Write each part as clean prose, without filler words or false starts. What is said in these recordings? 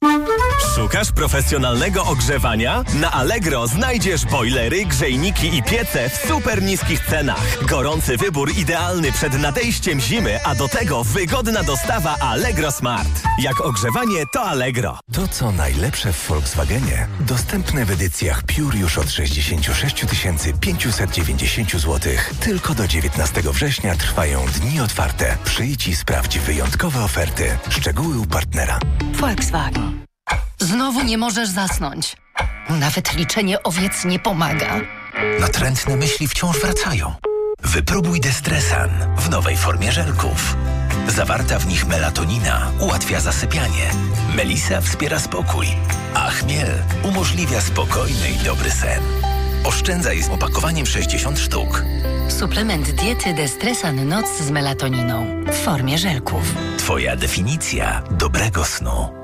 Szukasz profesjonalnego ogrzewania? Na Allegro znajdziesz bojlery, grzejniki i piece w super niskich cenach. Gorący wybór idealny przed nadejściem zimy, a do tego wygodna dostawa Allegro Smart. Jak ogrzewanie, to Allegro. To, co najlepsze w Volkswagenie, dostępne w edycjach Pure już od 66 590 zł. Tylko do 19 września trwają dni otwarte. Przyjdź i sprawdź wyjątkowe oferty. Szczegóły u partnera. Volkswagen. Znowu nie możesz zasnąć. Nawet liczenie owiec nie pomaga. Natrętne myśli wciąż wracają. Wypróbuj Destresan w nowej formie żelków. Zawarta w nich melatonina ułatwia zasypianie. Melisa wspiera spokój, a chmiel umożliwia spokojny i dobry sen. Oszczędzaj z opakowaniem 60 sztuk. Suplement diety Destresan Noc z melatoniną w formie żelków. Twoja definicja dobrego snu.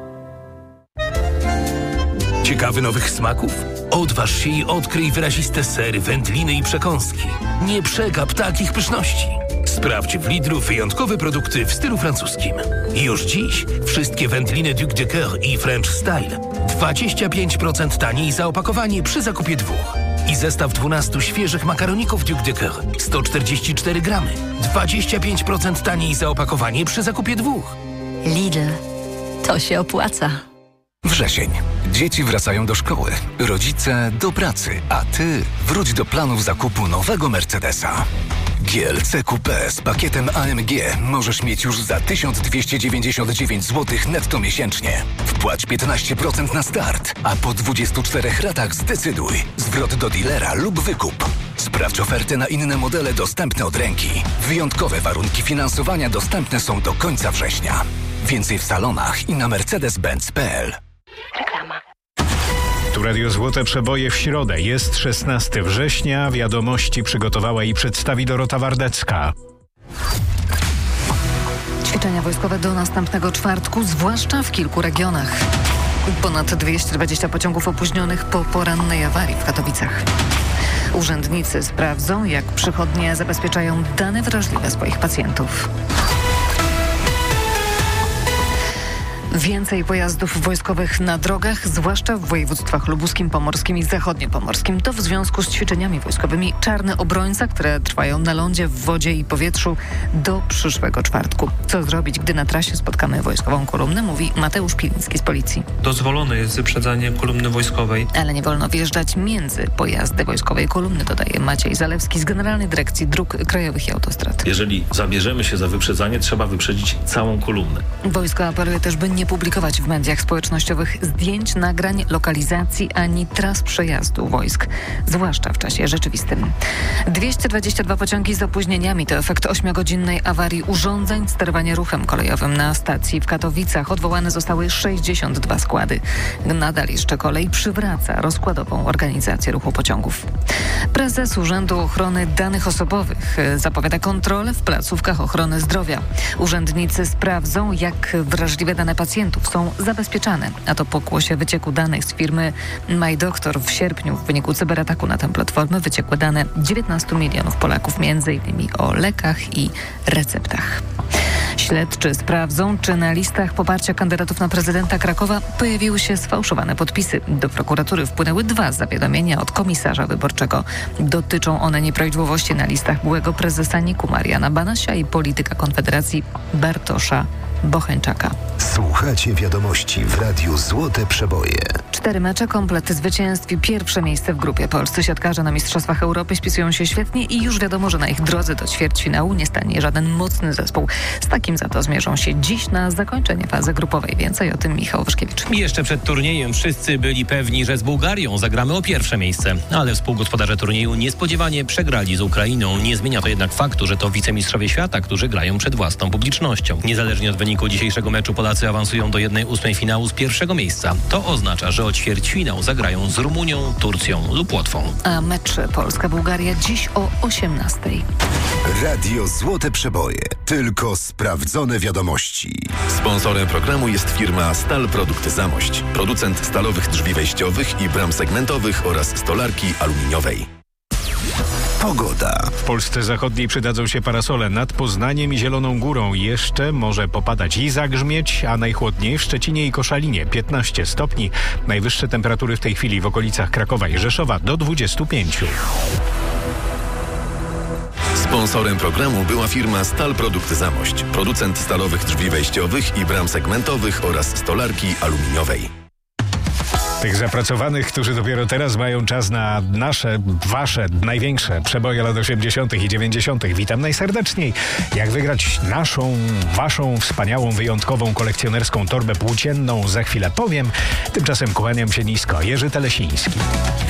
Ciekawy nowych smaków? Odważ się i odkryj wyraziste sery, wędliny i przekąski. Nie przegap takich pyszności. Sprawdź w Lidlu wyjątkowe produkty w stylu francuskim. Już dziś wszystkie wędliny Duc de Coeur i French Style 25% taniej za opakowanie przy zakupie 2. I zestaw 12 świeżych makaroników Duc de Coeur 144 gramy. 25% taniej za opakowanie przy zakupie 2. Lidl. To się opłaca. Wrzesień. Dzieci wracają do szkoły, rodzice do pracy, a ty wróć do planów zakupu nowego Mercedesa. GLC Coupé z pakietem AMG możesz mieć już za 1299 zł netto miesięcznie. Wpłać 15% na start, a po 24 ratach zdecyduj. Zwrot do dealera lub wykup. Sprawdź oferty na inne modele dostępne od ręki. Wyjątkowe warunki finansowania dostępne są do końca września. Więcej w salonach i na mercedes-benz.pl. Reklama. Tu Radio Złote Przeboje w środę. Jest 16 września. Wiadomości przygotowała i przedstawi Dorota Wardecka. Ćwiczenia wojskowe do następnego czwartku, zwłaszcza w kilku regionach. Ponad 220 pociągów opóźnionych po porannej awarii w Katowicach. Urzędnicy sprawdzą, jak przychodnie zabezpieczają dane wrażliwe swoich pacjentów. Więcej pojazdów wojskowych na drogach, zwłaszcza w województwach lubuskim, pomorskim i zachodniopomorskim. To w związku z ćwiczeniami wojskowymi Czarny Obrońca, które trwają na lądzie, w wodzie i powietrzu do przyszłego czwartku. Co zrobić, gdy na trasie spotkamy wojskową kolumnę, mówi Mateusz Piliński z Policji. Dozwolone jest wyprzedzanie kolumny wojskowej. Ale nie wolno wjeżdżać między pojazdy wojskowej kolumny, dodaje Maciej Zalewski z Generalnej Dyrekcji Dróg Krajowych i Autostrad. Jeżeli zabierzemy się za wyprzedzanie, trzeba wyprzedzić całą kolumnę. Wojsko apeluje też, by nie publikować w mediach społecznościowych zdjęć, nagrań, lokalizacji ani tras przejazdu wojsk, zwłaszcza w czasie rzeczywistym. 222 pociągi z opóźnieniami to efekt 8-godzinnej awarii urządzeń sterowania ruchem kolejowym na stacji w Katowicach. Odwołane zostały 62 składy. Nadal jeszcze kolej przywraca rozkładową organizację ruchu pociągów. Prezes Urzędu Ochrony Danych Osobowych zapowiada kontrolę w placówkach ochrony zdrowia. Urzędnicy sprawdzą, jak wrażliwe dane pacjentów są zabezpieczane, a to po głosie wycieku danych z firmy MyDoctor w sierpniu w wyniku cyberataku na tę platformę wyciekły dane 19 milionów Polaków, m.in. o lekach i receptach. Śledczy sprawdzą, czy na listach poparcia kandydatów na prezydenta Krakowa pojawiły się sfałszowane podpisy. Do prokuratury wpłynęły 2 zawiadomienia od komisarza wyborczego. Dotyczą one nieprawidłowości na listach byłego prezesa NIK-u Mariana Banasia i polityka Konfederacji Bartosza Bocheńczaka. Słuchacie wiadomości w Radiu Złote Przeboje. 4 mecze, komplet zwycięstw i pierwsze miejsce w grupie. Polscy siatkarze na Mistrzostwach Europy spisują się świetnie i już wiadomo, że na ich drodze do ćwierćfinału nie stanie żaden mocny zespół. Z takim za to zmierzą się dziś na zakończenie fazy grupowej. Więcej o tym Michał Wyszkiewicz. Jeszcze przed turniejem wszyscy byli pewni, że z Bułgarią zagramy o pierwsze miejsce. Ale współgospodarze turnieju niespodziewanie przegrali z Ukrainą. Nie zmienia to jednak faktu, że to wicemistrzowie świata, którzy grają przed własną publicznością. Niezależnie od wyniku dzisiejszego meczu Polacy awansują do 1/8 finału z pierwszego miejsca. To oznacza, że o ćwierćfinał zagrają z Rumunią, Turcją lub Łotwą. A mecz Polska-Bułgaria dziś o 18:00. Radio Złote Przeboje. Tylko sprawdzone wiadomości. Sponsorem programu jest firma Stal Produkty Zamość. Producent stalowych drzwi wejściowych i bram segmentowych oraz stolarki aluminiowej. Pogoda. W Polsce zachodniej przydadzą się parasole. Nad Poznaniem i Zieloną Górą jeszcze może popadać i zagrzmieć, a najchłodniej w Szczecinie i Koszalinie 15 stopni. Najwyższe temperatury w tej chwili w okolicach Krakowa i Rzeszowa do 25. Sponsorem programu była firma Stal Produkty Zamość, producent stalowych drzwi wejściowych i bram segmentowych oraz stolarki aluminiowej. Tych zapracowanych, którzy dopiero teraz mają czas na wasze największe przeboje lat 80. i 90. Witam najserdeczniej. Jak wygrać waszą wspaniałą, wyjątkową, kolekcjonerską torbę płócienną, za chwilę powiem. Tymczasem kłaniam się nisko. Jerzy Telesiński.